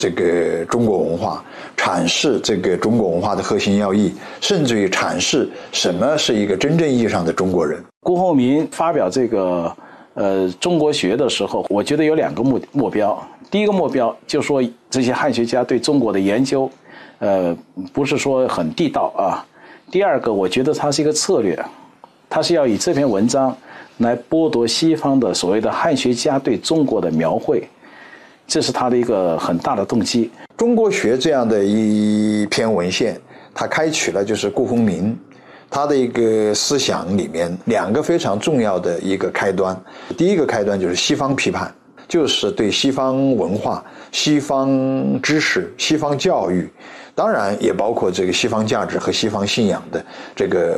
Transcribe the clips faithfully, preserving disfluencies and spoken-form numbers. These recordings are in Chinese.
这个中国文化，阐释这个中国文化的核心要义，甚至于阐释什么是一个真正意义上的中国人。 辜鸿铭发表这个呃中国学的时候，我觉得有两个目目标。第一个目标就是说这些汉学家对中国的研究，呃，不是说很地道啊。第二个，我觉得它是一个策略，它是要以这篇文章来剥夺西方的所谓的汉学家对中国的描绘。这是他的一个很大的动机。 中国学这样的一篇文献，它开启了就是辜鸿铭他的一个思想里面两个非常重要的一个开端。第一个开端就是西方批判，就是对西方文化、西方知识、西方教育，当然也包括这个西方价值和西方信仰的这个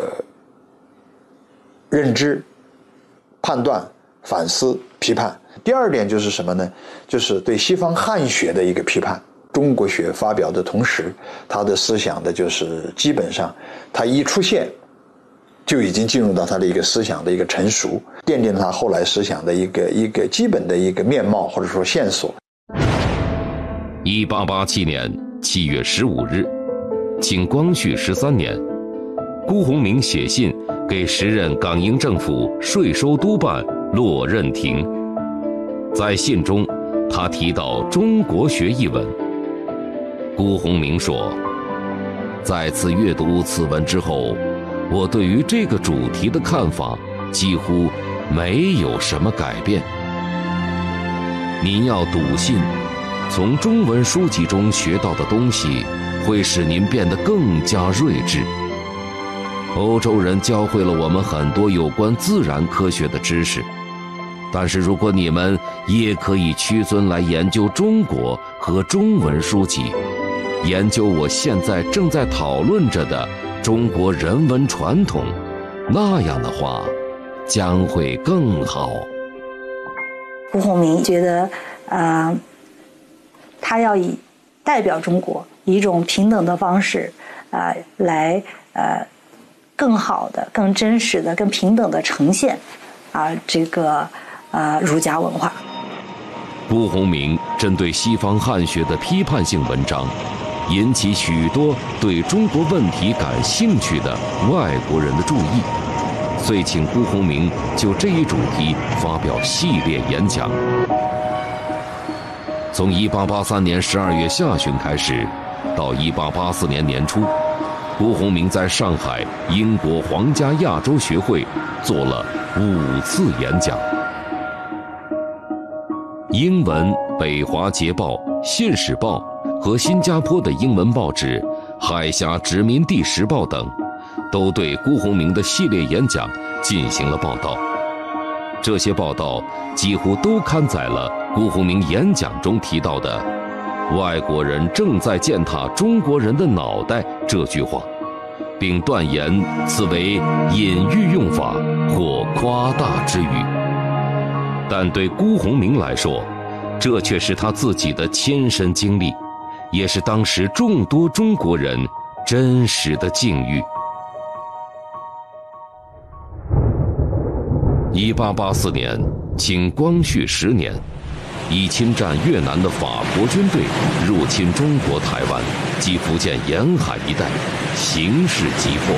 认知、判断、反思、批判。第二点就是什么呢？就是对西方汉学的一个批判。中国学发表的同时，他的思想的就是基本上他一出现就已经进入到他的一个思想的一个成熟，奠定了他后来思想的一个一个基本的一个面貌或者说线索。 一八八七年七月十五日，清光绪十三年，辜鸿铭写信给时任港英政府税收督办骆任廷。在信中，他提到中国学一文。辜鸿铭说，再次阅读此文之后，我对于这个主题的看法几乎没有什么改变。您要笃信，从中文书籍中学到的东西会使您变得更加睿智。欧洲人教会了我们很多有关自然科学的知识，但是如果你们也可以屈尊来研究中国和中文书籍，研究我现在正在讨论着的中国人文传统，那样的话将会更好。 辜鸿铭觉得呃，他要以代表中国以一种平等的方式呃，来呃更好的、更真实的、更平等的呈现啊、呃、这个呃儒家文化。 辜鸿铭针对西方汉学的批判性文章，引起许多对中国问题感兴趣的外国人的注意，遂请辜鸿铭就这一主题发表系列演讲。从一八八三年十二月下旬开始，到一八八四年年初，辜鸿铭在上海英国皇家亚洲学会做了五次演讲。英文《北华捷报》、《信使报》和新加坡的英文报纸《海峡殖民地时报》等，都对辜鸿铭的系列演讲进行了报道。这些报道几乎都刊载了辜鸿铭演讲中提到的“外国人正在践踏中国人的脑袋”这句话，并断言此为隐喻用法或夸大之语。但对辜鸿铭来说，这却是他自己的亲身经历，也是当时众多中国人真实的境遇。一八八四年，清光绪十年，以侵占越南的法国军队入侵中国台湾及福建沿海一带，形势急迫。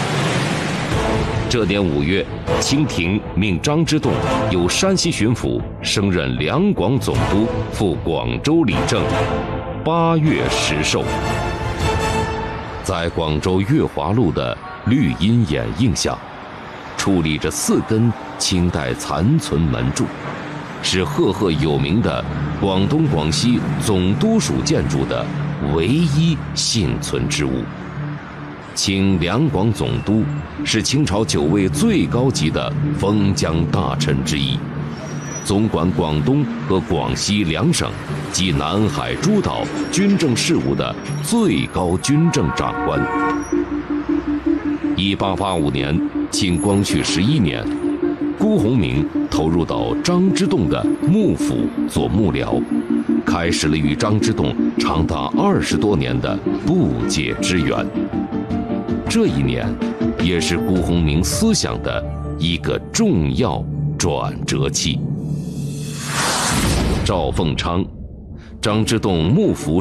这年五月，清廷命张之洞由山西巡抚升任两广总督，赴广州理政。八月石寿。在广州月华路的绿荫掩映下，矗立着四根清代残存门柱，是赫赫有名的广东广西总督署建筑的唯一幸存之物。清两广总督是清朝九位最高级的封疆大臣之一，总管广东和广西两省及南海诸岛军政事务的最高军政长官。一八八五年，清光绪十一年，辜鸿铭投入到张之洞的幕府做幕僚，开始了与张之洞长达二十多年的不解之缘。这一年，也是辜鸿铭思想的一个重要转折期。赵凤昌， 张之洞幕府